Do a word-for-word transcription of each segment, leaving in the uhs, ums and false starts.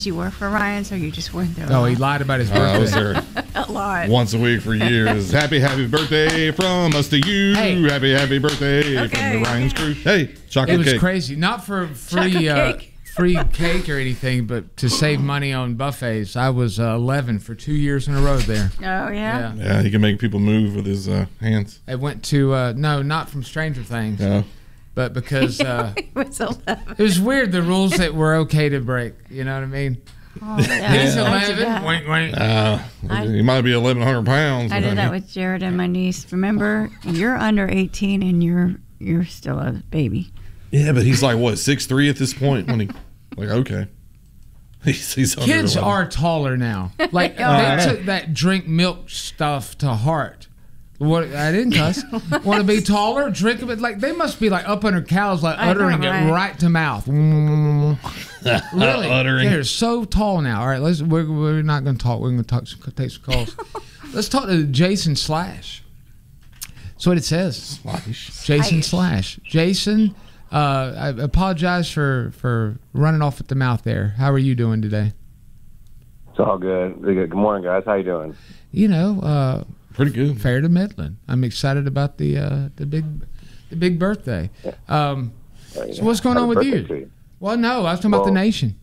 you were for Ryan, so you just weren't there. Oh, he lied about his birthday. Uh, I was there a lot. once a week for years. Happy, happy birthday from us to you. Hey. Happy, happy birthday Okay, from the Ryan's okay. crew. Hey, chocolate It was cake. crazy. Not for free Chocolate uh, cake. free cake or anything, but to save money on buffets. I was uh, eleven for two years in a row there. Oh, yeah? Yeah. Yeah, he can make people move with his uh, hands. I went to, uh, no, not from Stranger Things, Yeah. but because uh, It was eleven. it was weird, the rules that were okay to break. You know what I mean? Oh, yeah. He's I did eleven. that. Wink, wink. Uh, I- he might be eleven hundred pounds. I but did that mean- with Jared and my niece. Remember, you're under eighteen and you're you're still a baby. Yeah, but he's like, what, six three at this point? When he, like, okay. He's, he's under Kids eleven. are taller now. Like, Yeah. they took that drink milk stuff to heart. What I didn't cuss. Want to be taller? Drink it. Like they must be like up under cows, like I know, uttering right? it right to mouth. Mm. Really? Uttering. They're so tall now. All right, let's. We're, we're not going to talk. We're going to talk. Take some calls. Let's talk to Jason Slash. That's what it says. Slash. Jason Slash. Slash. Jason, uh, I apologize for for running off at the mouth there. How are you doing today? It's all good. Good morning, guys. How you doing? You know, uh, Pretty good. fair to middling. I'm excited about the uh, the big the big birthday. Um, so what's going on with Happy you? birthday to Well, no, I was talking about the Well- nation.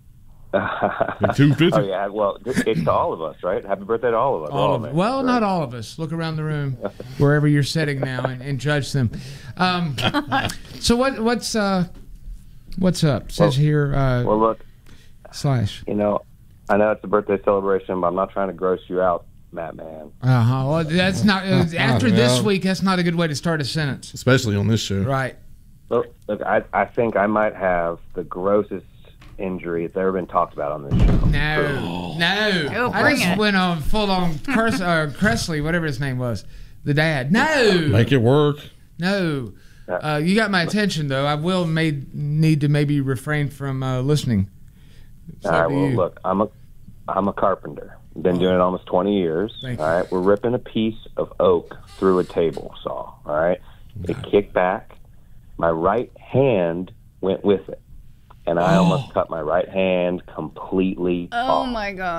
two fifty. Oh yeah. Well, it's to all of us, right? Happy birthday to all of us. We're All all of, men, well, right? not all of us. Look around the room, wherever you're sitting now, and, and judge them. Um, so what what's uh, what's up? Says Well- here uh, Well, look, Slash. you know, I know it's a birthday celebration, but I'm not trying to gross you out, Matt. Man. Uh huh. Well, that's not uh, after this Well. week. That's not a good way to start a sentence. Especially on this show. Right. Look, look I, I think I might have the grossest injury that's ever been talked about on this show. No, no. Oh, I bring just it. went on full on Cres- uh, Cressley, whatever his name was, the dad. No, Make it work. no. Uh, you got my attention though. I will made need to maybe refrain from uh, listening. It's All up right. to Well, you. look, I'm a I'm a carpenter. Been doing it almost twenty years. Thank all right. We're ripping a piece of oak through a table saw. All right. It kicked back. My right hand went with it, and I Oh. almost cut my right hand completely Oh off. my God.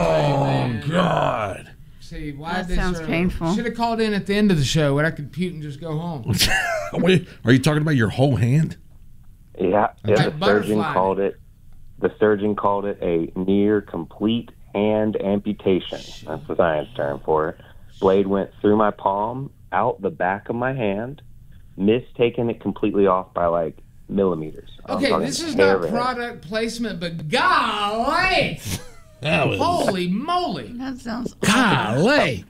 Oh, God. See, why That this sounds early? painful. Should have called in at the end of the show when I could pute and just go home. Wait, are you talking about your whole hand? Yeah, yeah. Okay. The surgeon Butterfly. called it. The surgeon called it a near complete hand amputation. That's the science term for it. Blade went through my palm, out the back of my hand, mistaken it completely off by like millimeters. I'm Okay, talking this is hair not of a hair. product placement, but golly, That was holy moly, That sounds awful. golly.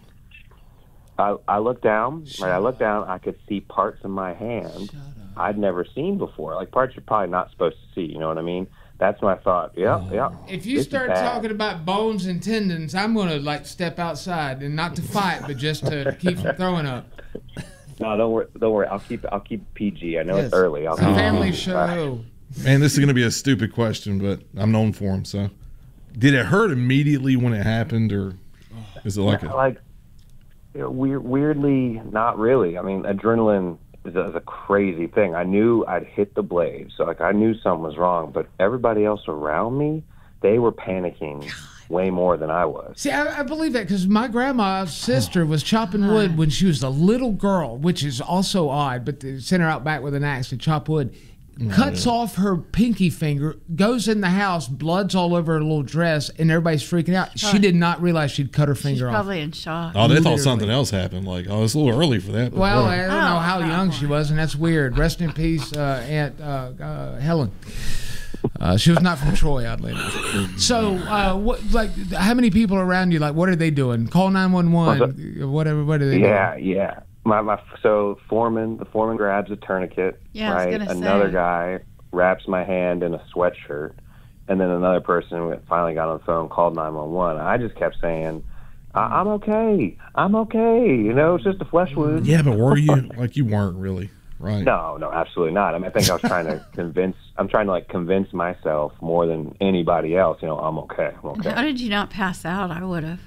I, I looked down. Right, I looked down. I could see parts of my hand I'd never seen before, like parts you're probably not supposed to see. You know what I mean? That's when I thought, yeah, yeah. If you this is start bad. talking about bones and tendons, I'm gonna like step outside and not to fight, but just to keep from throwing up. No, don't worry. Don't worry. I'll keep. I'll keep P G. I know Yes. it's early. I'll It's a keep family P G. show. Man, this is going to be a stupid question, but I'm known for them. So, did it hurt immediately when it happened, or is it like a, Like, you know, weird, weirdly, not really. I mean, adrenaline is a, is a crazy thing. I knew I'd hit the blade, so like I knew something was wrong. But everybody else around me, they were panicking way more than I was. See, I, I believe that because my grandma's sister was chopping wood when she was a little girl, which is also odd, but they sent her out back with an axe to chop wood. Cuts off her pinky finger, goes in the house, blood's all over her little dress, and everybody's freaking out. She did not realize she'd cut her She's finger off. probably in shock. oh, they Literally. thought something else happened. Like, oh, it's a little early for that. but Well, boy. I don't know Oh, how come young she on. was, and that's weird. Rest in peace, uh, Aunt uh, uh, Helen. Uh, she was not from Troy, oddly enough. So, uh, what, like, how many people around you? Like, what are they doing? Call nine one one. Whatever. What are they Yeah, doing? yeah. My my. So foreman, the foreman grabs a tourniquet. Yeah, I was right. gonna Another say. guy wraps my hand in a sweatshirt, and then another person finally got on the phone, called nine one one. I just kept saying, I- "I'm okay. I'm okay. You know, it's just a flesh wound." yeah, but were you like you weren't really right? No, no, absolutely not. I mean, I think I was trying to convince. I'm trying to like convince myself more than anybody else. You know, I'm okay. I'm okay. How did you not pass out? I would have.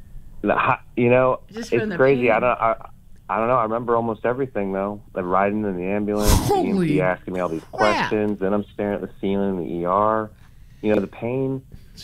You know, Just from it's the crazy. I pain. don't. I, I don't know. I remember almost everything though. Like riding in the ambulance, the Holy E M T asking me all these crap. questions, then I'm staring at the ceiling in the E R. You know, the pain.